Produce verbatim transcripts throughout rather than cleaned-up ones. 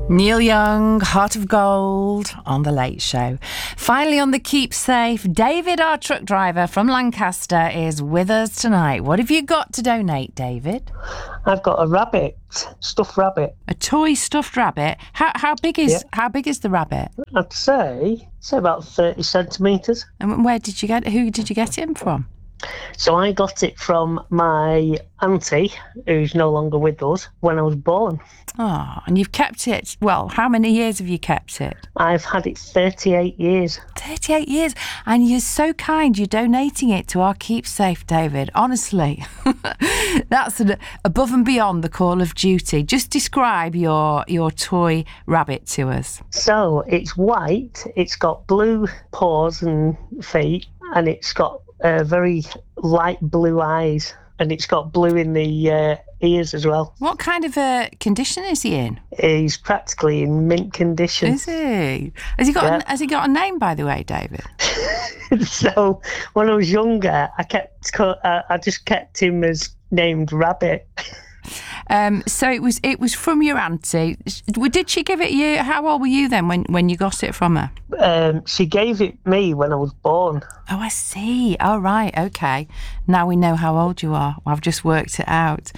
Neil Young, Heart of Gold on The Late Show. Finally on the Keep Safe, David, our truck driver from Lancaster, is with us tonight. What have you got to donate, David? I've got a rabbit, stuffed rabbit. A toy stuffed rabbit? How how big is Yeah. how big is the rabbit? I'd say, say about thirty centimetres. And where did you get it? Who did you get him from? So I got it from my auntie, who's no longer with us, when I was born. Oh, and you've kept it. Well, how many years have you kept it? I've had it thirty-eight years. thirty-eight years. And you're so kind. You're donating it to our Keep Safe, David. Honestly, that's an, above and beyond the call of duty. Just describe your, your toy rabbit to us. So it's white, it's got blue paws and feet, and it's got uh, very light blue eyes, and it's got blue in the uh, ears as well. What kind of a condition is he in? He's practically in mint condition. Is he? Has he got? Yeah. A, has he got a name, by the way, David? So when I was younger, I kept uh, I just kept him as named Rabbit. Um, so it was it was from your auntie. Did she give it you? How old were you then when, when you got it from her? Um, she gave it me when I was born. Oh, I see. Oh, right. Okay. Now we know how old you are. Well, I've just worked it out.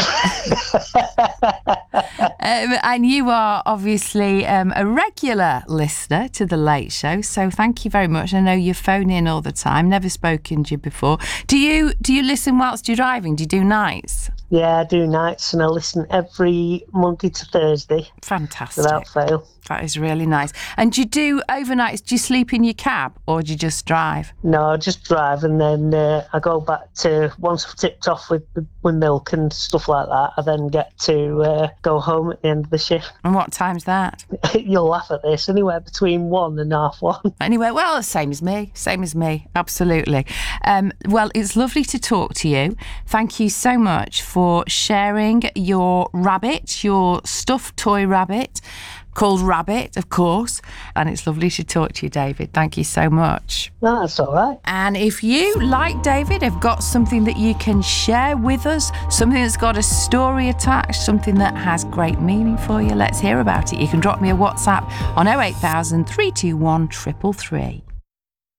um, and you are obviously um, a regular listener to The Late Show, so thank you very much. I know you phone in all the time. Never spoken to you before. Do you do you listen whilst you're driving? Do you do nights? Yeah, I do nights, and I listen every Monday to Thursday. Fantastic. Without fail. That is really nice. And do you do overnights? Do you sleep in your cab or do you just drive? No, I just drive, and then uh, I go back to, once I've tipped off with with milk and stuff like that, I then get to uh, go home at the end of the shift. And what time's that? You'll laugh at this. Anywhere between one and half one. Anyway, well, same as me. Same as me. Absolutely. Um, well, it's lovely to talk to you. Thank you so much for sharing your rabbit, your stuffed toy rabbit, called Rabbit, of course. And it's lovely to talk to you, David. Thank you so much. No, that's all right. And if you, like David, have got something that you can share with us, something that's got a story attached, something that has great meaning for you, let's hear about it. You can drop me a WhatsApp on oh eight thousand, three two one, three three three.